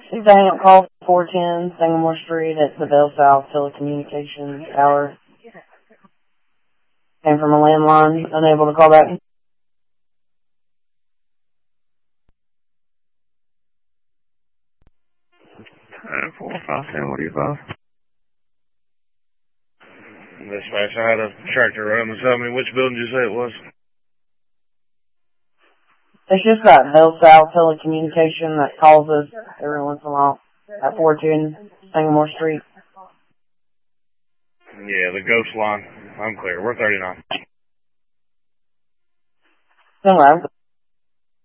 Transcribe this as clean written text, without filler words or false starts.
He's hang up call 410 Sangamore Street at the Bell South Telecommunications Tower. Came from a landline, unable to call back. 457, Dispatch, I had a tractor running beside me. Which building did you say it was? It's just that Bell South Telecommunication that calls us every once in a while at 410 Sangamore Street. Yeah, the ghost line. I'm clear. We're 39. Anyway,